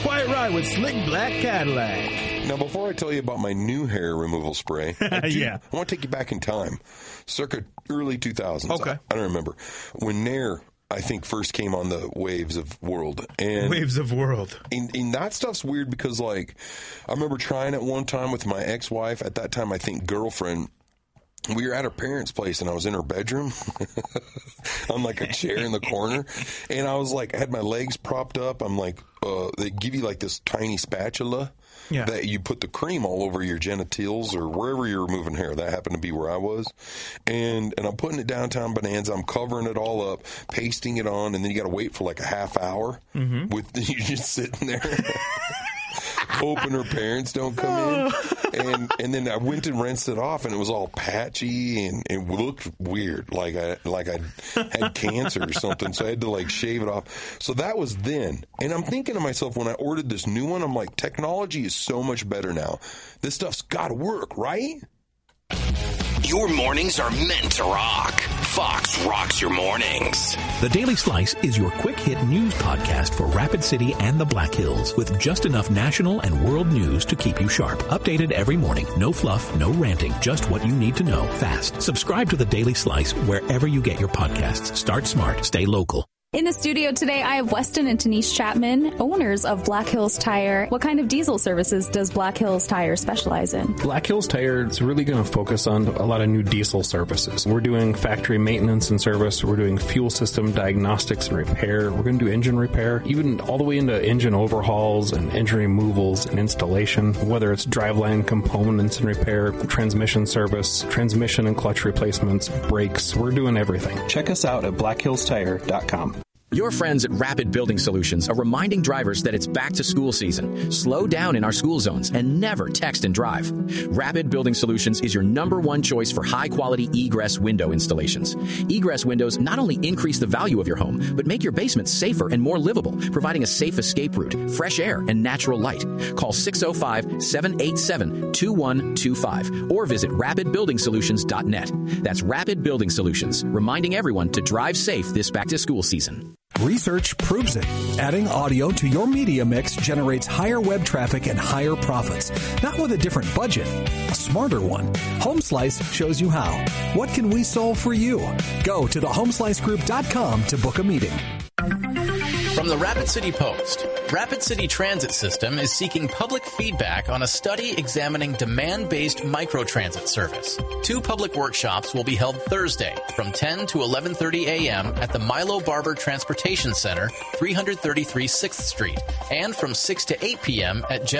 quite right with Slick Black Cadillac. Now, before I tell you about my new hair removal spray, I want to take you back in time, circa early 2000s. Okay. I don't remember. When Nair, I think, first came on the Waves of World. And that stuff's weird because, like, I remember trying it one time with my ex-wife, at that time, I think, girlfriend. We were at her parents' place, and I was in her bedroom on, like, a chair in the corner. And I was, like, I had my legs propped up. I'm like, they give you, like, this tiny spatula that you put the cream all over your genitals or wherever you're removing hair. That happened to be where I was. And I'm putting it downtown Bonanza. I'm covering it all up, pasting it on, and then you got to wait for, like, a half hour with you just sitting there. Hoping her parents don't come in. And then I went and rinsed it off, and it was all patchy, and it looked weird, like I had cancer or something, so I had to, like, shave it off. So that was then. And I'm thinking to myself, when I ordered this new one, I'm like, technology is so much better now. This stuff's got to work, right? Your mornings are meant to rock. Fox rocks your mornings. The Daily Slice is your quick-hit news podcast for Rapid City and the Black Hills, with just enough national and world news to keep you sharp. Updated every morning. No fluff, no ranting, just what you need to know fast. Subscribe to the Daily Slice wherever you get your podcasts. Start smart. Stay local. In the studio today, I have Weston and Denise Chapman, owners of Black Hills Tire. What kind of diesel services does Black Hills Tire specialize in? Black Hills Tire is really going to focus on a lot of new diesel services. We're doing factory maintenance and service. We're doing fuel system diagnostics and repair. We're going to do engine repair, even all the way into engine overhauls and engine removals and installation, whether it's driveline components and repair, transmission service, transmission and clutch replacements, brakes. We're doing everything. Check us out at blackhillstire.com. Your friends at Rapid Building Solutions are reminding drivers that it's back to school season. Slow down in our school zones and never text and drive. Rapid Building Solutions is your #1 choice for high-quality egress window installations. Egress windows not only increase the value of your home, but make your basement safer and more livable, providing a safe escape route, fresh air, and natural light. Call 605-787-2125 or visit rapidbuildingsolutions.net. That's Rapid Building Solutions, reminding everyone to drive safe this back-to-school season. Research proves it. Adding audio to your media mix generates higher web traffic and higher profits. Not with a different budget, a smarter one. HomeSlice shows you how. What can we solve for you? Go to thehomeslicegroup.com to book a meeting. From the Rapid City Post, Rapid City Transit System is seeking public feedback on a study examining demand-based microtransit service. 2 public workshops will be held Thursday from 10 to 11:30 a.m. at the Milo Barber Transportation Center, 333 6th Street, and from 6 to 8 p.m. at